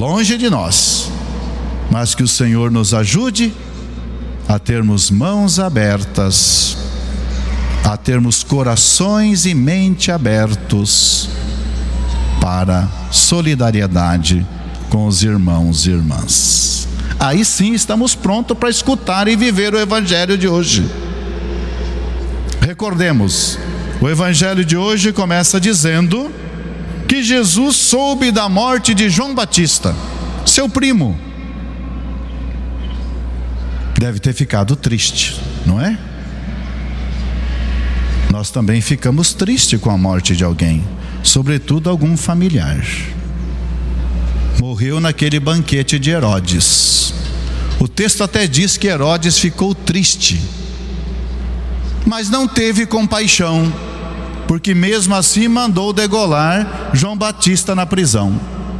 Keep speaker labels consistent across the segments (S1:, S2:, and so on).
S1: longe de nós, mas que o Senhor nos ajude a termos mãos abertas, a termos corações e mente abertos para solidariedade com os irmãos e irmãs. Aí sim estamos prontos para escutar e viver o Evangelho de hoje. Recordemos, o Evangelho de hoje começa dizendo que Jesus soube da morte de João Batista, seu primo. Deve ter ficado triste, não é? Nós também ficamos tristes com a morte de alguém, sobretudo algum familiar. Morreu naquele banquete de Herodes. O texto até diz que Herodes ficou triste, mas não teve compaixão, porque mesmo assim mandou degolar João Batista na prisão.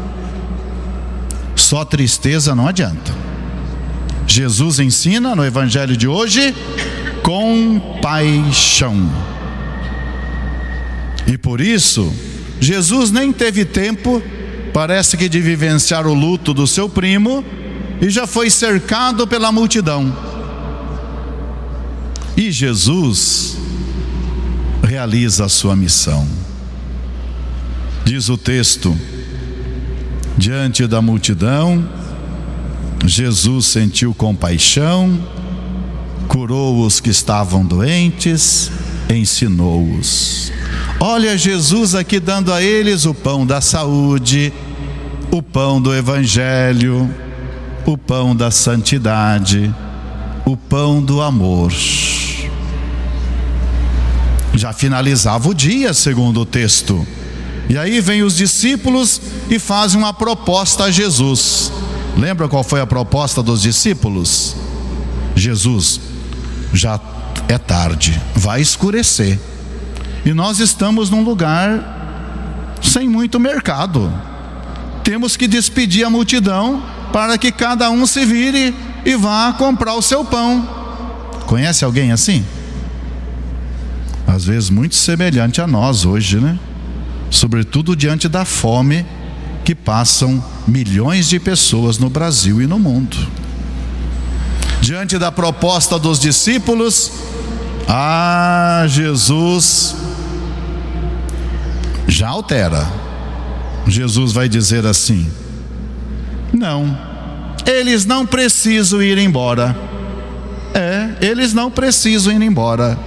S1: Só tristeza não adianta. Jesus ensina no Evangelho de hoje compaixão. E por isso, Jesus nem teve tempo, parece que, de vivenciar o luto do seu primo, e já foi cercado pela multidão. E Jesus realiza a sua missão. Diz o texto: diante da multidão, Jesus sentiu compaixão, curou os que estavam doentes, ensinou-os. Olha Jesus aqui dando a eles o pão da saúde, o pão do Evangelho, o pão da santidade, o pão do amor. Já finalizava o dia, segundo o texto. E aí vem os discípulos e fazem uma proposta a Jesus. Lembra qual foi a proposta dos discípulos? Jesus, já é tarde, vai escurecer, e nós estamos num lugar sem muito mercado. Temos que despedir a multidão para que cada um se vire e vá comprar o seu pão. Conhece alguém assim? Às vezes muito semelhante a nós hoje, né? Sobretudo diante da fome que passam milhões de pessoas no Brasil e no mundo. Diante da proposta dos discípulos, Jesus já altera. Jesus vai dizer assim: não, eles não precisam ir embora. Eles não precisam ir embora.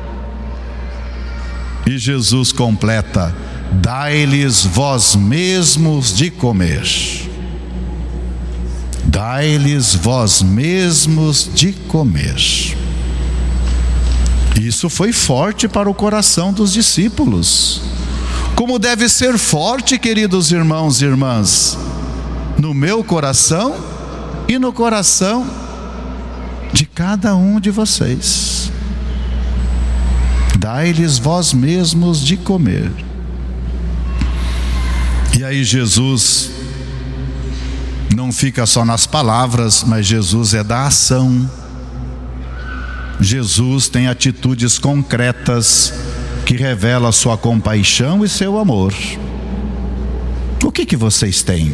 S1: E Jesus completa: dai-lhes vós mesmos de comer. Dai-lhes vós mesmos de comer. Isso foi forte para o coração dos discípulos. Como deve ser forte, queridos irmãos e irmãs, no meu coração e no coração de cada um de vocês. Dai-lhes vós mesmos de comer. E aí Jesus não fica só nas palavras, mas Jesus é da ação. Jesus tem atitudes concretas que revelam sua compaixão e seu amor. O que vocês têm?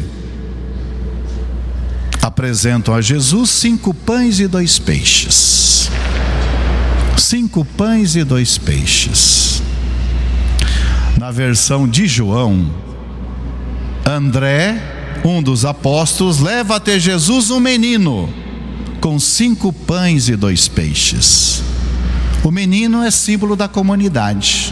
S1: Apresentam a Jesus 5 pães e 2 peixes. 5 pães e 2 peixes. Na versão de João, André, um dos apóstolos, leva até Jesus um menino com 5 pães e 2 peixes. O menino é símbolo da comunidade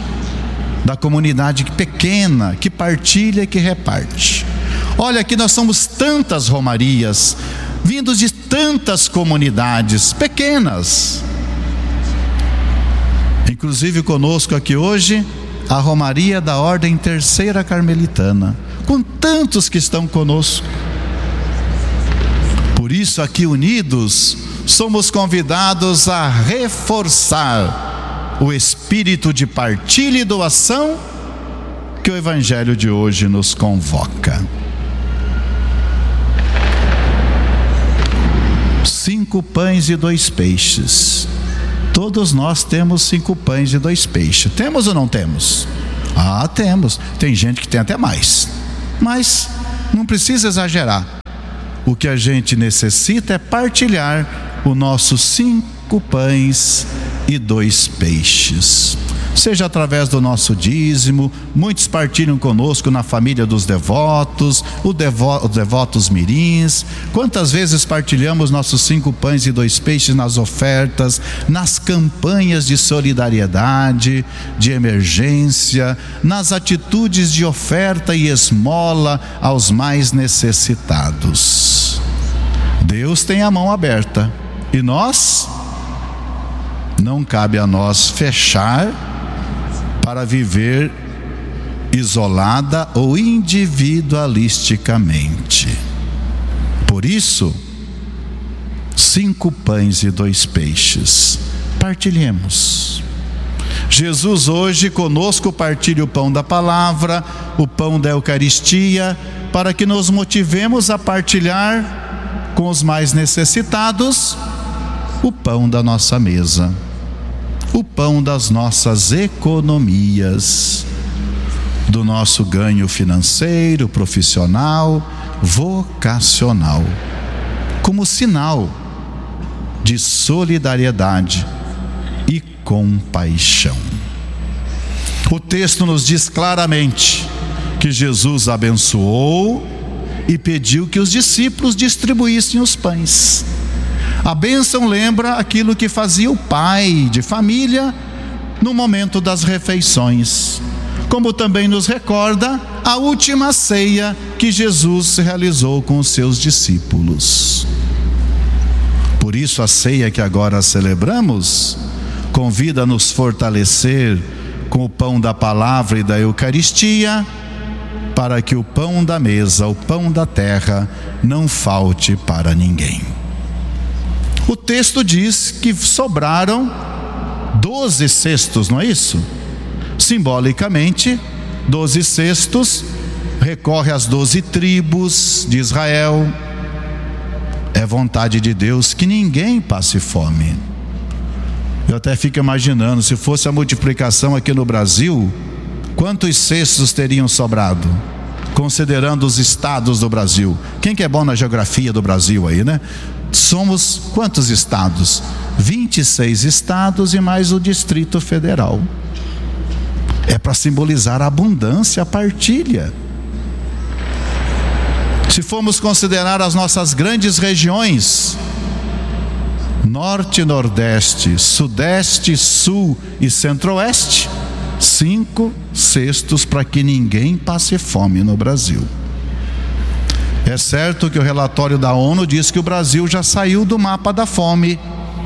S1: pequena, que partilha e que reparte. Olha, aqui nós somos tantas romarias, vindos de tantas comunidades pequenas. Inclusive conosco aqui hoje, a romaria da Ordem Terceira Carmelitana, com tantos que estão conosco. Por isso, aqui unidos, somos convidados a reforçar o espírito de partilha e doação que o Evangelho de hoje nos convoca. 5 pães e 2 peixes. Todos nós temos 5 pães e 2 peixes. Temos ou não temos? Temos. Tem gente que tem até mais. Mas não precisa exagerar. o que a gente necessita é partilhar os nossos 5 pães e 2 peixes. Seja através do nosso dízimo, muitos partilham conosco na família dos devotos, os devotos mirins. Quantas vezes partilhamos nossos 5 pães e 2 peixes nas ofertas, nas campanhas de solidariedade, de emergência, nas atitudes de oferta e esmola aos mais necessitados. Deus tem a mão aberta e não cabe a nós fechar para viver isolada ou individualisticamente. Por isso, 5 pães e 2 peixes, partilhemos. Jesus hoje conosco partilha o pão da palavra, o pão da Eucaristia, para que nos motivemos a partilhar com os mais necessitados o pão da nossa mesa, o pão das nossas economias, do nosso ganho financeiro, profissional, vocacional, como sinal de solidariedade e compaixão. O texto nos diz claramente que Jesus abençoou e pediu que os discípulos distribuíssem os pães. A bênção lembra aquilo que fazia o pai de família no momento das refeições, como também nos recorda a última ceia que Jesus realizou com os seus discípulos. Por isso a ceia que agora celebramos convida a nos fortalecer com o pão da palavra e da Eucaristia, para que o pão da mesa, o pão da terra, não falte para ninguém. O texto diz que sobraram 12 cestos, não é isso? Simbolicamente, 12 cestos recorre às 12 tribos de Israel. É vontade de Deus que ninguém passe fome. Eu até fico imaginando, se fosse a multiplicação aqui no Brasil, quantos cestos teriam sobrado? Considerando os estados do Brasil. Quem que é bom na geografia do Brasil aí, né? Somos quantos estados? 26 estados e mais o Distrito Federal. É para simbolizar a abundância, a partilha. Se formos considerar as nossas grandes regiões, Norte, Nordeste, Sudeste, Sul e Centro-Oeste, 5 cestos para que ninguém passe fome no Brasil. É certo que o relatório da ONU diz que o Brasil já saiu do mapa da fome,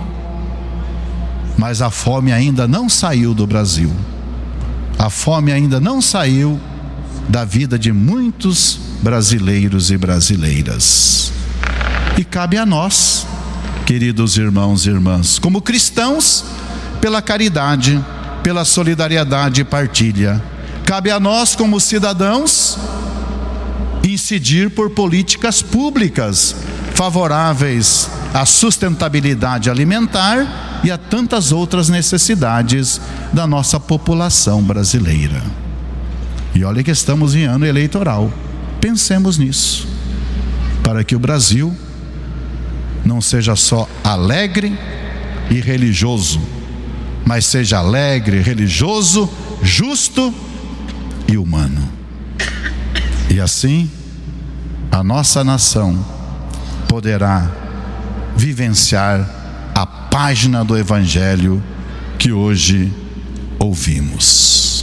S1: mas a fome ainda não saiu do Brasil. A fome ainda não saiu da vida de muitos brasileiros e brasileiras. E cabe a nós, queridos irmãos e irmãs, como cristãos, pela caridade, pela solidariedade e partilha. Cabe a nós, como cidadãos, incidir por políticas públicas favoráveis à sustentabilidade alimentar e a tantas outras necessidades da nossa população brasileira. E olha que estamos em ano eleitoral. Pensemos nisso, para que o Brasil não seja só alegre e religioso, mas seja alegre, religioso, justo e humano. E assim, a nossa nação poderá vivenciar a página do Evangelho que hoje ouvimos.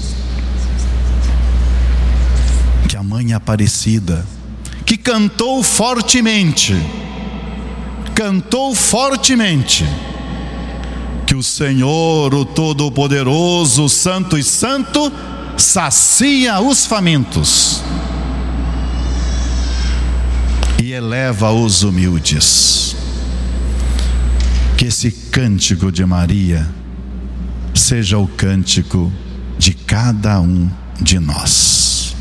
S1: Que a Mãe Aparecida, que cantou fortemente, que o Senhor, o Todo-Poderoso, Santo e Santo, sacia os famintos e eleva os humildes. Que esse cântico de Maria seja o cântico de cada um de nós,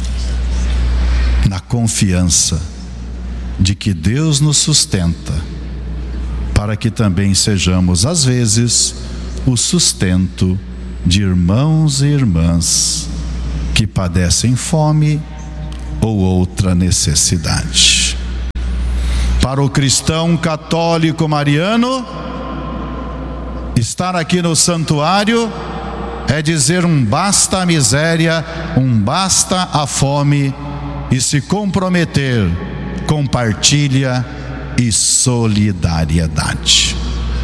S1: na confiança de que Deus nos sustenta, para que também sejamos, às vezes, o sustento de irmãos e irmãs que padecem fome ou outra necessidade. Para o cristão católico mariano, estar aqui no santuário é dizer um basta à miséria, um basta à fome e se comprometer com partilha e solidariedade.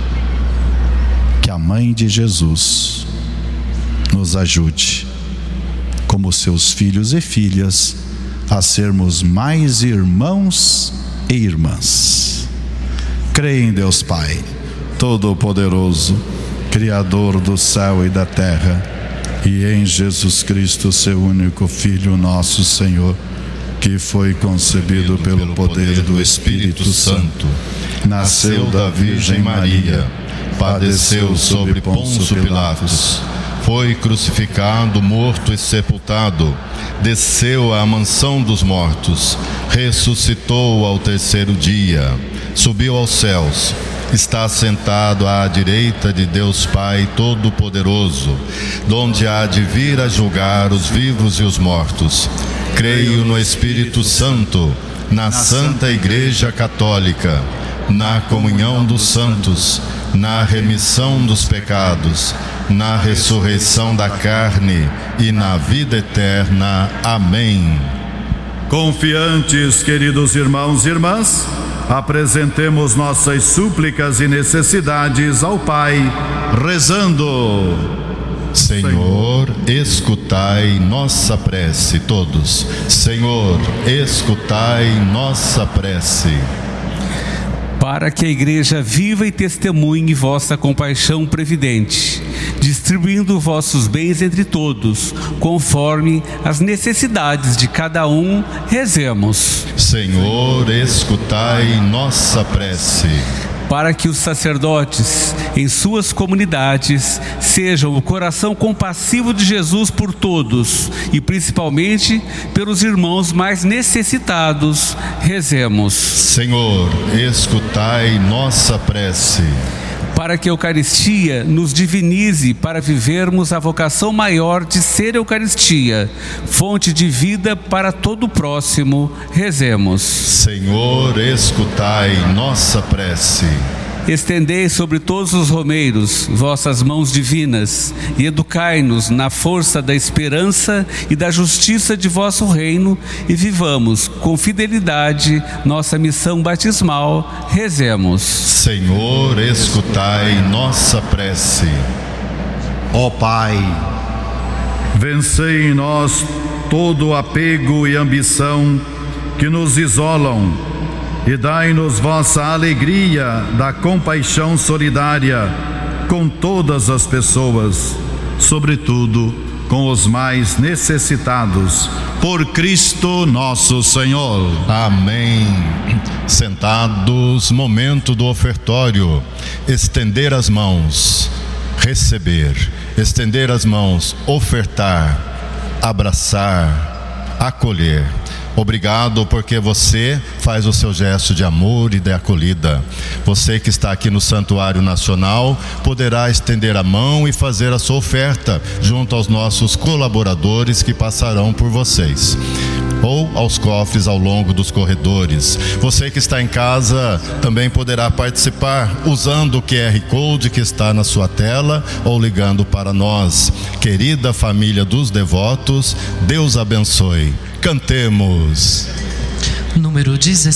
S1: Que a Mãe de Jesus nos ajude, como seus filhos e filhas, a sermos mais irmãos e irmãs. Creio em Deus Pai Todo-Poderoso, Criador do céu e da terra, e em Jesus Cristo, seu único Filho, nosso Senhor, que foi concebido pelo poder do Espírito Santo, nasceu da Virgem Maria, padeceu sob Pôncio Pilatos, foi crucificado, morto e sepultado, desceu à mansão dos mortos, ressuscitou ao terceiro dia, subiu aos céus, está sentado à direita de Deus Pai Todo-Poderoso, donde há de vir a julgar os vivos e os mortos. Creio no Espírito Santo, na Santa Igreja Católica, na comunhão dos santos, na remissão dos pecados, na ressurreição da carne e na vida eterna. Amém. Confiantes, queridos irmãos e irmãs, apresentemos nossas súplicas e necessidades ao Pai, rezando: Senhor, escutai nossa prece. Todos. Senhor, escutai nossa prece.
S2: Para que a Igreja viva e testemunhe vossa compaixão previdente, distribuindo vossos bens entre todos, conforme as necessidades de cada um, rezemos.
S1: Senhor, escutai nossa prece.
S2: Para que os sacerdotes, em suas comunidades, sejam o coração compassivo de Jesus por todos, e principalmente pelos irmãos mais necessitados, rezemos. Senhor, escutai nossa prece. Para que a Eucaristia nos divinize para vivermos a vocação maior de ser Eucaristia, fonte de vida para todo o próximo, rezemos. Senhor, escutai nossa prece. Estendei sobre todos os romeiros vossas mãos divinas e educai-nos na força da esperança e da justiça de vosso reino, e vivamos com fidelidade nossa missão batismal, rezemos. Senhor, escutai nossa prece. Ó Pai, vencei em nós todo apego e ambição que nos isolam, e dai-nos vossa alegria da compaixão solidária com todas as pessoas, sobretudo com os mais necessitados. Por Cristo nosso Senhor. Amém. Sentados, momento do ofertório. Estender as mãos, receber. Estender as mãos, ofertar, abraçar, acolher. Obrigado, porque você faz o seu gesto de amor e de acolhida. Você que está aqui no Santuário Nacional poderá estender a mão e fazer a sua oferta junto aos nossos colaboradores que passarão por vocês, ou aos cofres ao longo dos corredores. Você que está em casa também poderá participar usando o QR Code que está na sua tela ou ligando para nós. Querida família dos devotos, Deus abençoe. Cantemos.
S3: Número 17.